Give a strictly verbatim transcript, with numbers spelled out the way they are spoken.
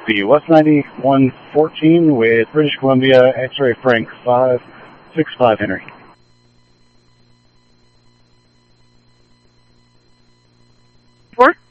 be West ninety-one fourteen with British Columbia, X-ray Frank five six five Henry. Four?